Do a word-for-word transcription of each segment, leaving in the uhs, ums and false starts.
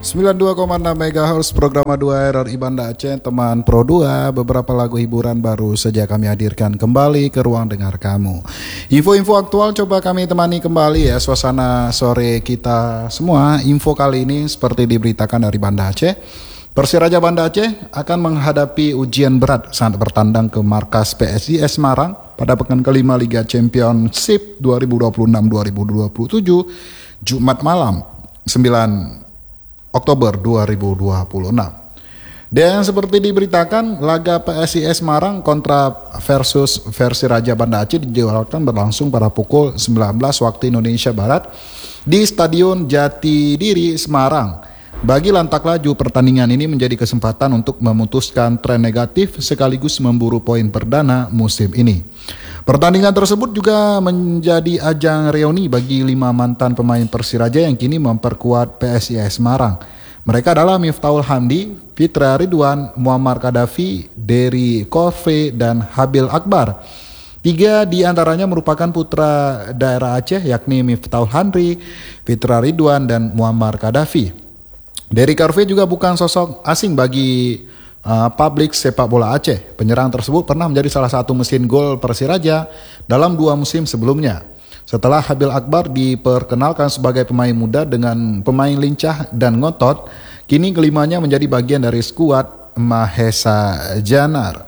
sembilan puluh dua koma enam megahertz program dua R R I Banda Aceh, teman Pro dua. Beberapa lagu hiburan baru saja kami hadirkan kembali ke ruang dengar kamu. Info-info aktual coba kami temani kembali ya suasana sore kita semua. Info kali ini seperti diberitakan dari Banda Aceh, Persiraja Banda Aceh akan menghadapi ujian berat saat bertandang ke markas P S I S Semarang pada pekan kelima Liga Championship dua ribu dua puluh enam dua ribu dua puluh tujuh Jumat malam sembilan Oktober dua ribu dua puluh enam. Dan seperti diberitakan, laga P S I S Semarang kontra versus Persiraja Banda Aceh dijadwalkan berlangsung pada pukul sembilan belas waktu Indonesia Barat di Stadion Jatidiri Semarang. Bagi lantak laju, pertandingan ini menjadi kesempatan untuk memutuskan tren negatif sekaligus memburu poin perdana musim ini. Pertandingan tersebut juga menjadi ajang reuni bagi lima mantan pemain Persiraja yang kini memperkuat P S I S Semarang. Mereka adalah Miftahul Hamdi, Fitra Ridwan, Muammar Kadafi, Dery Korfe, dan Habil Akbar. Tiga di antaranya merupakan putra daerah Aceh, yakni Miftahul Hamdi, Fitra Ridwan, dan Muammar Kadafi. Dery Korfe juga bukan sosok asing bagi Uh, publik sepak bola Aceh. Penyerang tersebut pernah menjadi salah satu mesin gol Persiraja dalam dua musim sebelumnya. Setelah Habil Akbar diperkenalkan sebagai pemain muda dengan pemain lincah dan ngotot, kini kelimanya menjadi bagian dari skuad Mahesa Janar.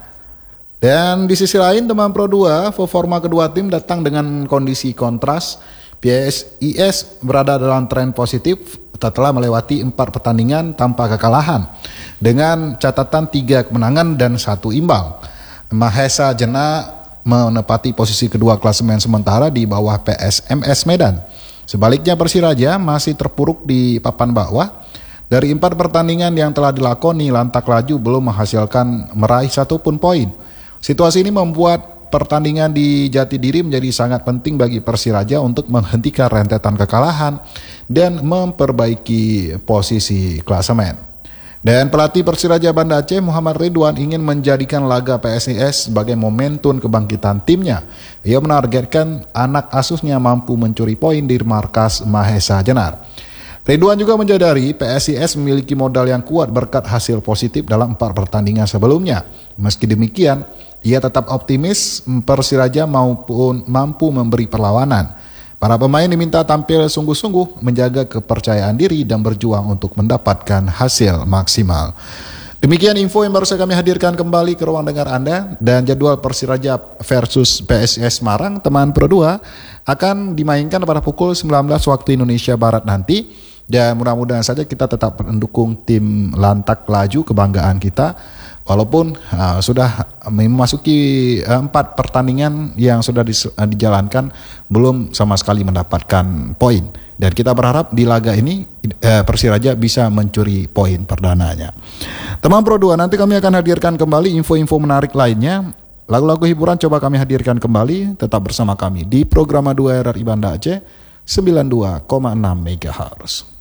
Dan di sisi lain, teman Pro dua, performa kedua tim datang dengan kondisi kontras. P S I S berada dalam tren positif setelah melewati empat pertandingan tanpa kekalahan dengan catatan tiga kemenangan dan satu imbang. Mahesa Jana menepati posisi kedua klasemen sementara di bawah P S M S Medan. Sebaliknya Persiraja masih terpuruk di papan bawah. Dari empat pertandingan yang telah dilakoni, lantak laju belum menghasilkan meraih satupun poin. Situasi ini membuat pertandingan di Jatidiri menjadi sangat penting bagi Persiraja untuk menghentikan rentetan kekalahan dan memperbaiki posisi klasemen. Dan pelatih Persiraja Banda Aceh Muhammad Ridwan ingin menjadikan laga P S I S sebagai momentum kebangkitan timnya. Ia menargetkan anak asuhnya mampu mencuri poin di markas Mahesa Jenar. Ridwan juga menyadari P S I S memiliki modal yang kuat berkat hasil positif dalam empat pertandingan sebelumnya. Meski demikian, ia tetap optimis Persiraja maupun mampu memberi perlawanan. Para pemain diminta tampil sungguh-sungguh, menjaga kepercayaan diri dan berjuang untuk mendapatkan hasil maksimal. Demikian info yang baru saya kami hadirkan kembali ke ruang dengar Anda, dan jadwal Persiraja versus P S I S Semarang teman Pro dua akan dimainkan pada pukul sembilan belas waktu Indonesia Barat nanti. Dan mudah-mudahan saja kita tetap mendukung tim lantak laju kebanggaan kita. Walaupun uh, sudah memasuki uh, empat pertandingan yang sudah dis, uh, dijalankan belum sama sekali mendapatkan poin. Dan kita berharap di laga ini uh, Persiraja bisa mencuri poin perdananya. Teman Pro dua, nanti kami akan hadirkan kembali info-info menarik lainnya. Lagu-lagu hiburan coba kami hadirkan kembali. Tetap bersama kami di program dua R R I Banda Aceh sembilan puluh dua koma enam megahertz.